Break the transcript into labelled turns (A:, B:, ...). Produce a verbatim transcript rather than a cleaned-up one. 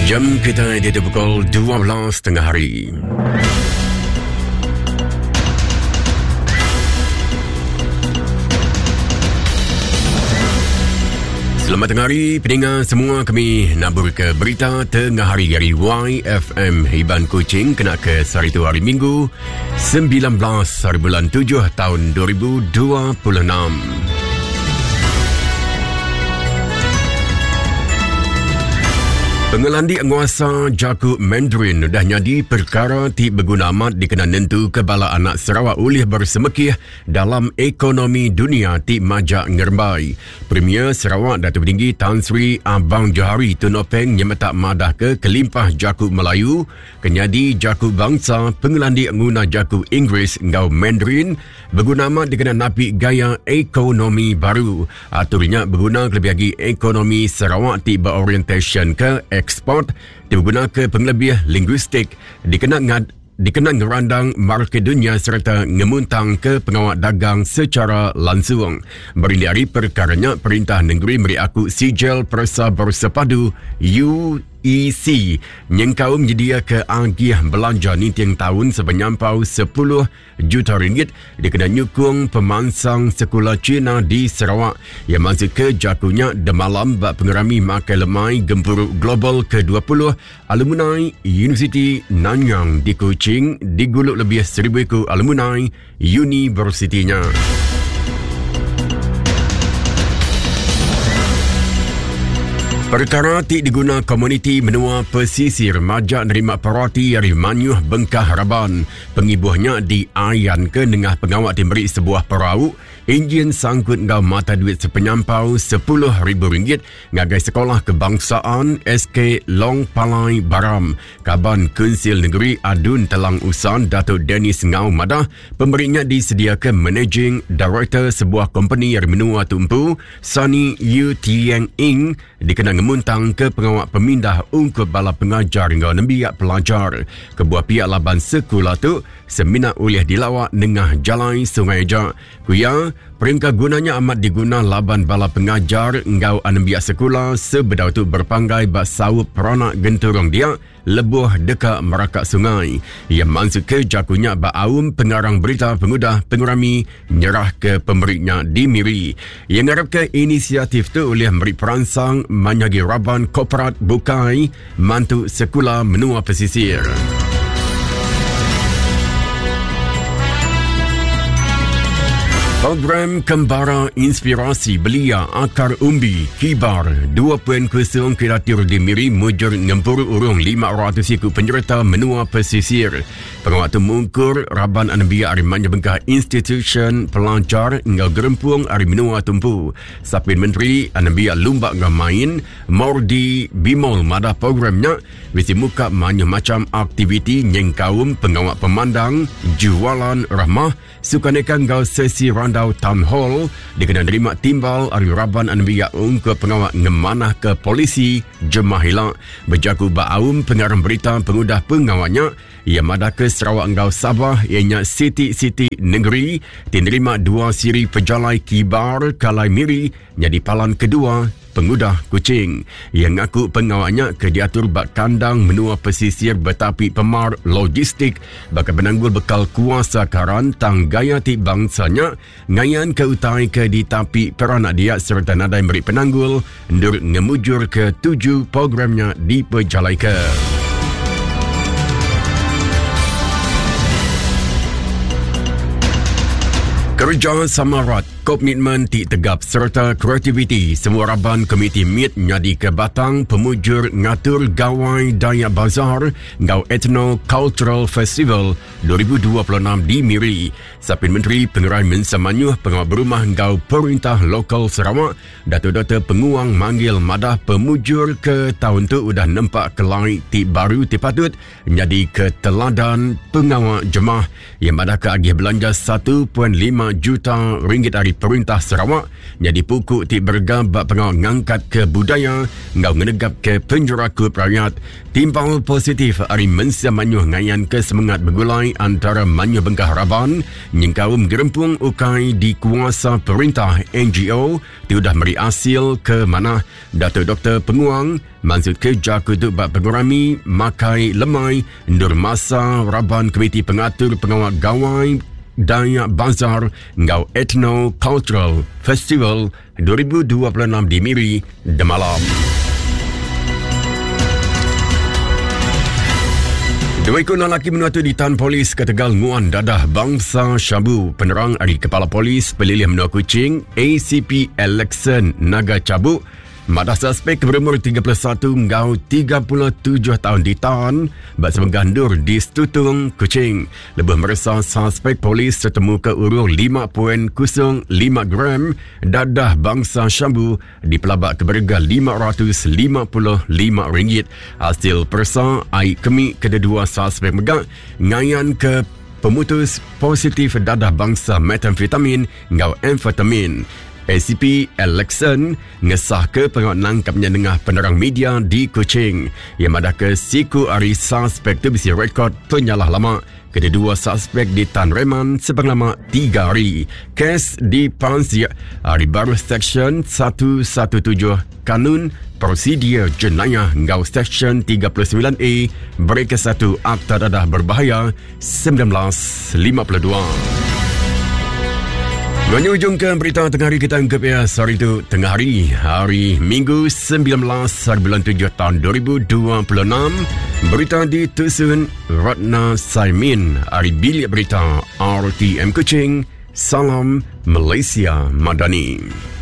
A: Jam kita di pukul dua belas tengah hari. Selamat tengah hari, pendengar semua. Kami nabur ke berita tengah hari dari Y F M Iban Kuching kena ke hari tu hari Minggu sembilan belas hari bulan tujuh tahun dua ribu dua puluh enam. Pengelandi anguasa Jakub Mandarin dah nyadi perkara ti berguna amat dikena nentu kebala anak Sarawak ulih bersemekih dalam ekonomi dunia ti majak ngerbai. Premier Sarawak Datuk Tinggi Tan Sri Abang Johari Tunopeng nyemetak madah ke kelimpah Jakub Melayu kenyadi Jakub bangsa pengelandi anguna Jakub Inggeris ngau Mandarin berguna amat dikena napi gaya ekonomi baru. Aturnya berguna lebih lagi ekonomi Sarawak ti berorientation ke ekspor digunakan ke penglebih linguistik dikenal ngad dikenal ngerandang market dunia serta ngemuntang ke pengawal dagang secara langsung. Berindari perkaranya Perintah Negeri memberi aku sijil persa bersepadu U E C nyengkau menyedia ke agih belanja nintiang tahun sepenyampau sepuluh juta ringgit dikena nyukung pemansang sekolah Cina di Sarawak yang masuk ke jakunya demalam bak pengerami makai lemai gempuruk global ke dua puluh alumni Universiti Nanyang di Kuching diguluk lebih seribu ku alumni universitinya. Perkara ti diguna komuniti menua pesisir majak nerima paroti dari Manyuh Bengkah Raban. Pengibuhnya di Ayan ke Nengah pengawak diberi sebuah perahu enjin sangkut ngau mata duit sepenyampau sepuluh ribu ringgit ngagai sekolah kebangsaan S K Long Palai Baram. Kaban Kunsil Negeri Adun Telang Usan Datuk Dennis Ngau Madah pemberinya disediakan Managing Director sebuah company dari menua tumpu Sunny Yu Tiang Ing dikenal ngemuntang ke pengawak pemindah ungkup bala pengajar hingga nembiak pelajar. Kebuah pihak laban sekolah tu seminar oleh dilawak Nengah Jalai Sungai Jak. Kuya, peringkat gunanya amat diguna laban bala pengajar engau anembiak sekolah sebedau tu berpanggai bak sawup peranak genturong dia lebuh dekat merakak sungai. Ia masuk ke jakunya bak aum pengarang berita pengudah pengurami nyerah ke pemberinya di Miri. Ia ngarap ke inisiatif tu oleh memberi peransang Manyagi Raban Korporat Bukai mantu sekolah menua pesisir. Program Kembara Inspirasi Belia Akar Umbi Kibar dua poin kosong kiratir di Miri mujur ngempur urung lima ratus ikut penyerta menua pesisir. Pengawal tu mungkur Raban Anabia Arimanya Bengkah Institution Pelancar ngau gerempung Ari menua tumpu. Sapin Menteri Anabia Lumbak ngamain Mordi Bimol madah programnya bisi muka banyak macam aktiviti nyengkaum pengawal pemandang jualan rahmah sukanekan ngau sesi randau town hall dikena nerima timbal Ari Raban Anabia ungke pengawal ngemanah ke polisi jemah hilang berjaku ba'aum pengarang berita pengudah pengawalnya ia madah ke Sarawak Engau Sabah ianya Siti-Siti Negeri dinerima dua siri pejalai kibar Kalai Miri jadi palan kedua pengudah Kuching. Ia ngaku pengawalnya ke diatur bak kandang menua pesisir betapi pemar logistik bakal penanggul bekal kuasa karan tang gaya ti bangsanya ngayan ke utai ke di tapi peranak dia serta nadai beri penanggul ndur ngemujur ke tujuh programnya di pejalai ke. Kerja samarat, komitmen ti tegap serta kreativiti semua Raban Komiti M I T nyadi ke Batang pemujur ngatur gawai daya bazar ngau Ethno Cultural Festival dua ribu dua puluh enam di Miri. Sapin Menteri Pengerai Mensamanyuh Pengawal Berumah ngau Perintah Lokal Sarawak Dato-Dato Penguang manggil madah pemujur ke tahun tu udah nampak kelai ti baru ti patut nyadi ke teladan pengawal jemaah yang madah ke agih belanja satu perpuluhan lima juta ringgit hari Perintah Sarawak jadi pukuk ti bergabak pengau ngangkat ke budaya ngau ngenegap ke penjuraku rakyat. Timpang positif hari mensia manyuh ngayan ke semangat bergulai antara manyuh Bengkah Raban nyingkaum gerempung ukai di kuasa perintah N G O tiudah meri hasil ke mana Datuk Doktor Penguang maksud kerja kutuk bak pengurami makai lemai Nur Masa Raban Komiti Pengatur Pengawal Gawai Dayak Bazar Ngau Ethno Cultural Festival dua ribu dua puluh enam di Miri Demalam. Dua ekor lelaki menatu di tahan polis ke Tegal Nguan Dadah Bangsa Syabu. Penerang dari Kepala Polis Pelilih Menua Kuching A C P Alexan Naga Cabuk madah suspek berumur tiga puluh satu hingga tiga puluh tujuh tahun ditahan bak semengandur di Stutung, Kuching. Lebih meresah suspek polis tertemu ke urur lima perpuluhan kosong lima gram dadah bangsa Syabu di pelabak keberga lima ratus lima puluh lima ringgit. Hasil persa ai kemi kedua suspek megak ngayan ke pemutus positif dadah bangsa metamfetamin ngau amfetamin. A C P Alexan ngesah ke pengawal nangkapnya dengan penerang media di Kuching. Yang madah ke siku hari suspek tu bisi rekod penyalah lama. Kedua suspek di Tan Reman sebang lama tiga hari. Kes di Pansia hari baru Seksyen seratus tujuh belas Kanun Prosedur Jenayah Ngau Seksyen tiga puluh sembilan A Berika satu Akta Dadah Berbahaya seribu sembilan ratus lima puluh dua. Menyujungkan berita tengah hari kita anggap ya hari itu tengah hari hari Minggu sembilan belas bulan tujuh tahun dua ribu dua puluh enam. Berita ditusun Ratna Saimin hari bilik berita R T M Kuching. Salam Malaysia Madani.